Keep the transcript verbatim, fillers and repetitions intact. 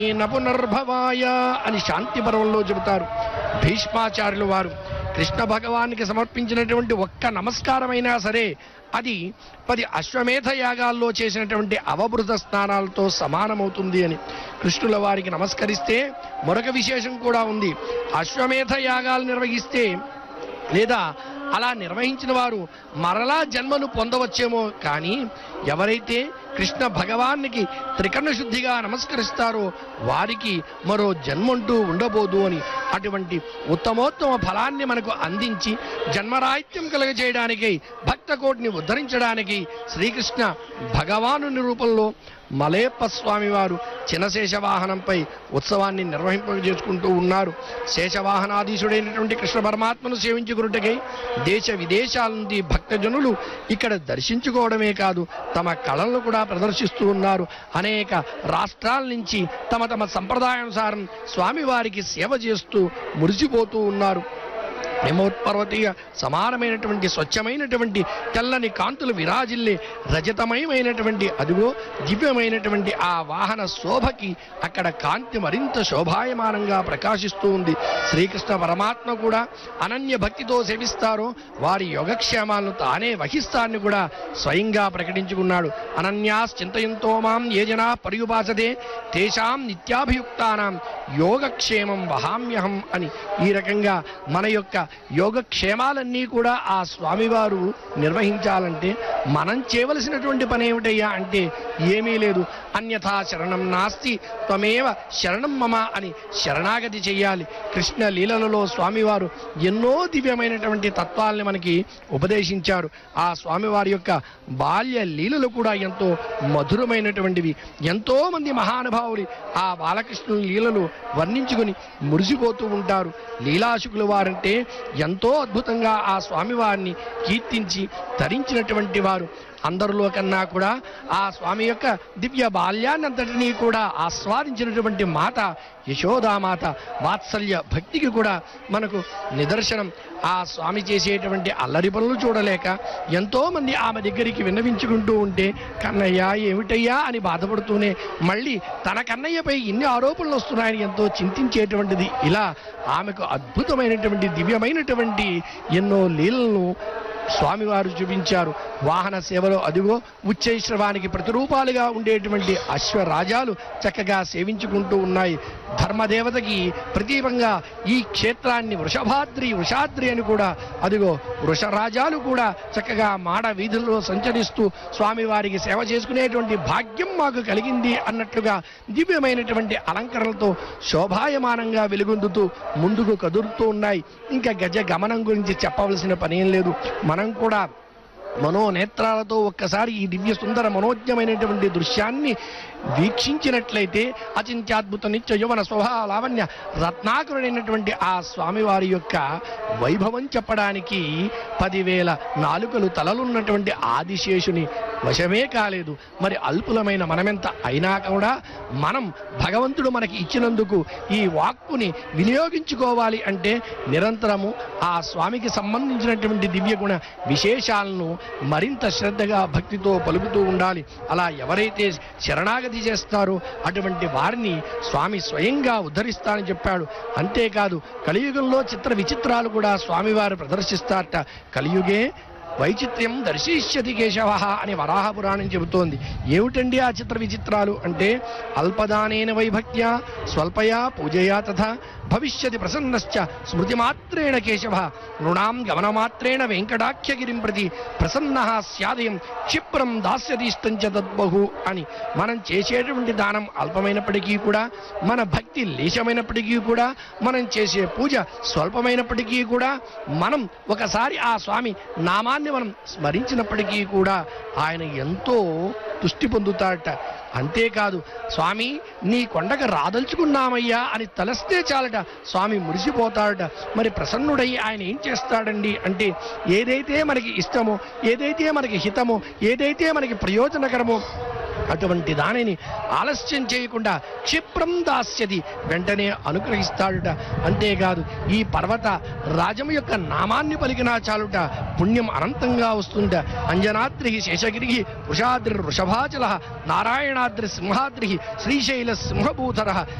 నపునర్భవాయ అని శాంతి పర్వంలో చెబుతారు భీష్మాచార్యులు వారు. కృష్ణ భగవానికి సమర్పించినటువంటి ఒక్క నమస్కారమైనా సరే అది పది అశ్వమేధ యాగాల్లో చేసినటువంటి అవబృత స్నానాలతో సమానమవుతుంది అని. కృష్ణుల వారికి నమస్కరిస్తే మరొక విశేషం కూడా ఉంది. అశ్వమేధ యాగాలు నిర్వహిస్తే లేదా అలా నిర్వహించిన వారు మరలా జన్మను పొందవచ్చేమో, కానీ ఎవరైతే కృష్ణ భగవానికి త్రికరణ శుద్ధిగా నమస్కరిస్తారో వారికి మరో జన్మంటూ ఉండబోదు అని అటువంటి ఉత్తమోత్తమ ఫలాన్ని మనకు అందించి జన్మరాహిత్యం కలగజేయడానికి భక్త కోటిని ఉద్ధరించడానికి శ్రీకృష్ణ భగవాను రూపంలో మలయప్ప స్వామి వారు చిన్న శేషవాహనంపై ఉత్సవాన్ని నిర్వహింపజేసుకుంటూ ఉన్నారు. శేషవాహనాధీశుడైనటువంటి కృష్ణ పరమాత్మను సేవించుకున్నట్టుకై దేశ విదేశాల నుండి భక్తజనులు ఇక్కడ దర్శించుకోవడమే కాదు తమ కళలను కూడా ప్రదర్శిస్తూ ఉన్నారు. అనేక రాష్ట్రాల నుంచి తమ తమ సంప్రదాయానుసారం స్వామివారికి సేవ చేస్తూ మురిసిపోతూ ఉన్నారు. హిమోత్పర్వతీయ సమానమైనటువంటి స్వచ్ఛమైనటువంటి తెల్లని కాంతులు విరాజిల్లే రజతమయమైనటువంటి అదిగో దివ్యమైనటువంటి ఆ వాహన శోభకి అక్కడ కాంతి మరింత శోభాయమానంగా ప్రకాశిస్తూ ఉంది. శ్రీకృష్ణ పరమాత్మ కూడా అనన్య భక్తితో సేవిస్తారో వారి యోగక్షేమాలను తానే వహిస్తారని కూడా స్వయంగా ప్రకటించుకున్నాడు. అనన్యాస్ చింతయంతో మాం ఏ జనా పర్యుపాసతే తేషాం నిత్యాభియుక్తానాం యోగక్షేమం వహామ్యహం అని. ఈ రకంగా మన యొక్క యోగక్షేమాలన్నీ కూడా ఆ స్వామివారు నిర్వహించాలంటే మనం చేయవలసినటువంటి పని ఏమిటయ్యా అంటే ఏమీ లేదు. అన్యథా శరణం నాస్తి త్వమేవ శరణం మమ అని శరణాగతి చెయ్యాలి. కృష్ణ లీలలలో స్వామివారు ఎన్నో దివ్యమైనటువంటి తత్వాల్ని మనకి ఉపదేశించారు. ఆ స్వామివారి యొక్క బాల్య లీలలు కూడా ఎంతో మధురమైనటువంటివి. ఎంతో మంది మహానుభావులు ఆ బాలకృష్ణుని లీలలు వర్ణించుకుని మురిసిపోతూ ఉంటారు. లీలాశుకుల వారంటే ఎంతో అద్భుతంగా ఆ స్వామివారిని కీర్తించి ధరించినటువంటి వారు. అందరిలో కన్నా కూడా ఆ స్వామి యొక్క దివ్య బాల్యాన్నంతటినీ కూడా ఆస్వాదించినటువంటి మాత యశోదామాత వాత్సల్య భక్తికి కూడా మనకు నిదర్శనం. ఆ స్వామి చేసేటువంటి అల్లరి పనులు చూడలేక ఎంతో మంది ఆమె దగ్గరికి విన్నవించుకుంటూ ఉంటే కన్నయ్య ఏమిటయ్యా అని బాధపడుతూనే మళ్ళీ తన కన్నయ్యపై ఇన్ని ఆరోపణలు వస్తున్నాయని ఎంతో చింతించేటువంటిది. ఇలా ఆమెకు అద్భుతమైనటువంటి దివ్యమైనటువంటి ఎన్నో లీలలను స్వామివారు చూపించారు. వాహన సేవలో అదిగో ఉచ్చైశ్రవానికి ప్రతిరూపాలుగా ఉండేటువంటి అశ్వరాజాలు చక్కగా సేవించుకుంటూ ఉన్నాయి. ధర్మదేవతకి ప్రతీపంగా ఈ క్షేత్రాన్ని వృషభాద్రి వృషాద్రి అని కూడా అదిగో వృషరాజాలు కూడా చక్కగా మాడ వీధుల్లో సంచరిస్తూ స్వామివారికి సేవ చేసుకునేటువంటి భాగ్యం మాకు కలిగింది అన్నట్లుగా దివ్యమైనటువంటి అలంకరణలతో శోభాయమానంగా వెలుగొందుతూ ముందుకు కదురుతూ ఉన్నాయి. ఇంకా గజ గమనం గురించి చెప్పవలసిన పనేం లేదు. మనం కూడా మనోనేత్రాలతో ఒక్కసారి ఈ దివ్య సుందర మనోజ్ఞమైనటువంటి దృశ్యాన్ని వీక్షించినట్లయితే అచింత్యాద్భుత నిత్య యువన స్వభావ లావణ్య రత్నాకరుడైనటువంటి ఆ స్వామివారి యొక్క వైభవం చెప్పడానికి పదివేల నాలుకలు తలలున్నటువంటి ఆదిశేషుని వశమే కాలేదు. మరి అల్పులమైన మనమెంత అయినా కూడా మనం భగవంతుడు మనకి ఇచ్చినందుకు ఈ వాక్కుని వినియోగించుకోవాలి అంటే నిరంతరము ఆ స్వామికి సంబంధించినటువంటి దివ్యగుణ విశేషాలను మరింత శ్రద్ధగా భక్తితో పలుకుతూ ఉండాలి. అలా ఎవరైతే శరణాగతి చేస్తారో అటువంటి వారిని స్వామి స్వయంగా ఉద్ధరిస్తానని చెప్పాడు. అంతేకాదు కలియుగంలో చిత్ర విచిత్రాలు కూడా స్వామివారు ప్రదర్శిస్తారట. కలియుగే వైచిత్ర్యం దర్శిష్యతి కేశవ అని వరాహ పురాణం చెబుతోంది. ఏమిటండి ఆ చిత్ర విచిత్రాలు అంటే అల్పదానేన వైభక్త్యా స్వల్పయా పూజయా తథా భవిష్యతి ప్రసన్నశ్చ స్మృతిమాత్రేణ కేశవ నృణాం గమనమాత్రేణ వెంకటాఖ్యగిరిం ప్రతి ప్రసన్న స్యాదయం క్షిప్రం దాస్యతీష్టంచ తద్బహు అని. మనం చేసేటువంటి దానం అల్పమైనప్పటికీ కూడా, మన భక్తి లేశమైనప్పటికీ కూడా, మనం చేసే పూజ స్వల్పమైనప్పటికీ కూడా, మనం ఒకసారి ఆ స్వామి నామాన్ని మనం స్మరించినప్పటికీ కూడా ఆయన ఎంతో తుష్టి పొందుతాడట. అంతేకాదు స్వామి నీ కొండకు రాదలుచుకున్నామయ్యా అని తలస్తే చాలట స్వామి మురిసిపోతాడట. మరి ప్రసన్నుడై ఆయన ఏం చేస్తాడండి అంటే ఏదైతే మనకి ఇష్టమో, ఏదైతే మనకి హితమో, ఏదైతే మనకి ప్రయోజనకరమో అటువంటి దానిని ఆలస్యం చేయకుండా క్షిప్రం దాస్యది, వెంటనే అనుగ్రహిస్తాడుట. అంతేకాదు ఈ పర్వత రాజము యొక్క నామాన్ని పలికినా చాలుట పుణ్యం అనంతంగా వస్తుంట. అంజనాద్రి శేషగిరి వృషాద్రి వృషభాచల నారాయణాద్రి సింహాద్రి శ్రీశైల సింహభూధర